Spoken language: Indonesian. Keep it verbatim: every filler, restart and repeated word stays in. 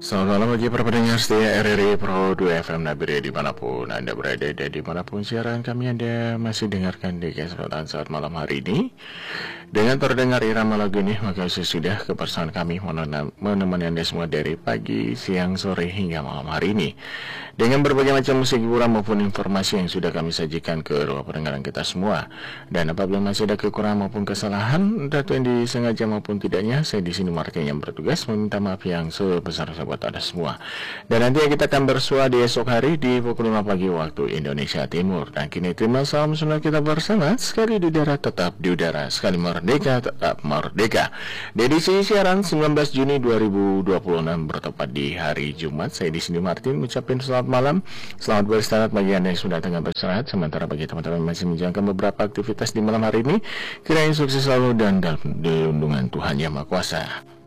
Selamat malam bagi para pendengar setia R R I Pro dua F M Nabire dimanapun Anda berada dan dimanapun siaran kami Anda masih dengarkan di kesempatan saat malam hari ini. Dengan terdengar irama lagu ini, maka sudah kebersamaan kami menemani Anda semua dari pagi, siang, sore hingga malam hari ini. Dengan berbagai macam musik hiburan maupun informasi yang sudah kami sajikan ke ruang pendengaran kita semua. Dan apabila masih ada kekurangan maupun kesalahan, entah itu yang disengaja maupun tidaknya, saya di sini Martin yang bertugas meminta maaf yang sebesar-besar buat Anda semua. Dan nanti kita akan bersua di esok hari di pukul lima pagi waktu Indonesia Timur. Dan kini terima salam sunat kita bersama, sekali di udara tetap di udara, sekali merdeka tetap merdeka. Di edisi siaran sembilan belas Juni dua ribu dua puluh enam bertepat di hari Jumat. Saya di sini Martin mengucapkan selamat malam, selamat beristirahat bagi Anda yang sudah tengah beristirahat. Sementara bagi teman-teman yang masih menjalankan beberapa aktivitas di malam hari ini, kiranya sukses selalu dan dalam lindungan Tuhan Yang Maha Kuasa.